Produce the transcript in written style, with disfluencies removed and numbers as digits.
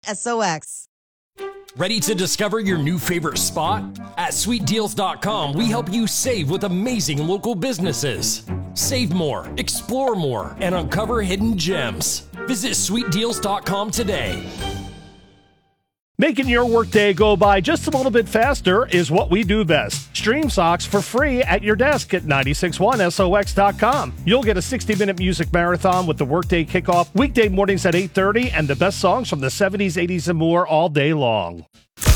SOX. Ready to discover your new favorite spot? At sweetdeals.com, we help you save with amazing local businesses. Save more, explore more, and uncover hidden gems. Visit sweetdeals.com today. Making your workday go by just a little bit faster is what we do best. Stream Sox for free at your desk at 961sox.com. You'll get a 60-minute music marathon with the workday kickoff weekday mornings at 8:30 and the best songs from the 70s, 80s, and more all day long.